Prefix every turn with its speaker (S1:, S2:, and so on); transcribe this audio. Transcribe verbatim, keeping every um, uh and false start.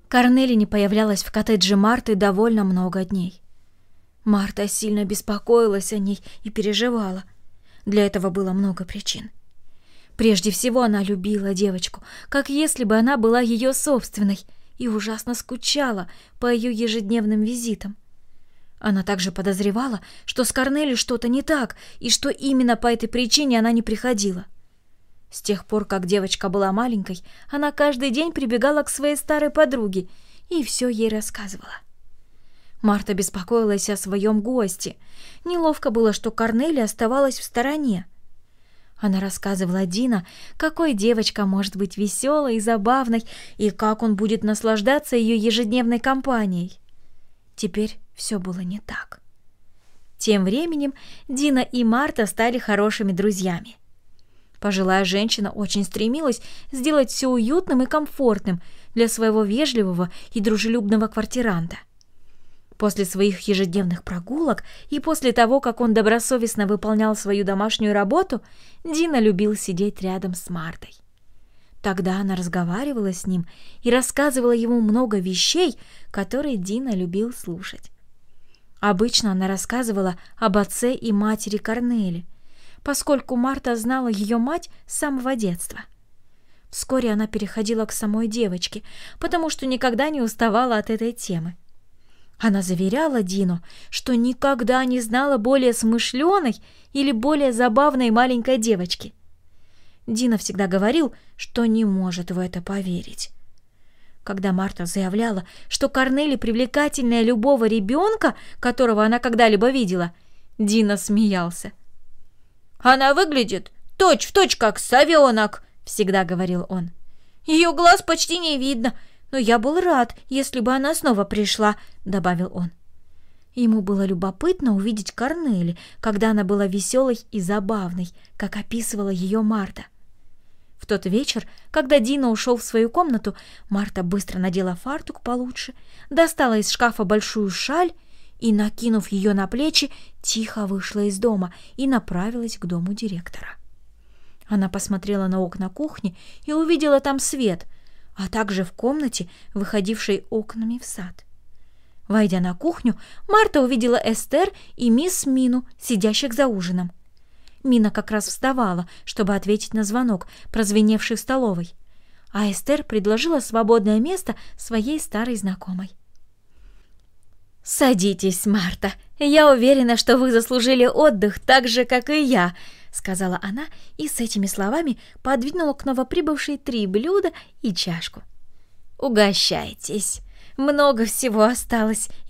S1: Корнели не появлялась в коттедже Марты довольно много дней. Марта сильно беспокоилась о ней и переживала. Для этого было много причин. Прежде всего, она любила девочку, как если бы она была ее собственной, и ужасно скучала по ее ежедневным визитам. Она также подозревала, что с Корнели что-то не так, и что именно по этой причине она не приходила. С тех пор, как девочка была маленькой, она каждый день прибегала к своей старой подруге и все ей рассказывала. Марта беспокоилась о своем госте. Неловко было, что Корнели оставалась в стороне. Она рассказывала Дина, какой девочка может быть веселой и забавной, и как он будет наслаждаться ее ежедневной компанией. Теперь все было не так. Тем временем Дина и Марта стали хорошими друзьями. Пожилая женщина очень стремилась сделать все уютным и комфортным для своего вежливого и дружелюбного квартиранта. После своих ежедневных прогулок и после того, как он добросовестно выполнял свою домашнюю работу, Дина любил сидеть рядом с Мартой. Тогда она разговаривала с ним и рассказывала ему много вещей, которые Дина любил слушать. Обычно она рассказывала об отце и матери Корнели, поскольку Марта знала ее мать с самого детства. Вскоре она переходила к самой девочке, потому что никогда не уставала от этой темы. Она заверяла Дину, что никогда не знала более смышленой или более забавной маленькой девочки. Дина всегда говорил, что не может в это поверить. Когда Марта заявляла, что Корнели привлекательнее любого ребенка, которого она когда-либо видела, Дина смеялся. «Она выглядит точь-в-точь как совенок», — всегда говорил он. «Ее глаз почти не видно, но я был рад, если бы она снова пришла», — добавил он. Ему было любопытно увидеть Корнели, когда она была веселой и забавной, как описывала ее Марта. В тот вечер, когда Дина ушел в свою комнату, Марта быстро надела фартук получше, достала из шкафа большую шаль и, накинув ее на плечи, тихо вышла из дома и направилась к дому директора. Она посмотрела на окна кухни и увидела там свет, а также в комнате, выходившей окнами в сад. Войдя на кухню, Марта увидела Эстер и мисс Мину, сидящих за ужином. Мина как раз вставала, чтобы ответить на звонок, прозвеневший в столовой, а Эстер предложила свободное место своей старой знакомой. «Садитесь, Марта. Я уверена, что вы заслужили отдых так же, как и я», — сказала она и с этими словами подвинула к новоприбывшей три блюда и чашку. «Угощайтесь. Много всего осталось,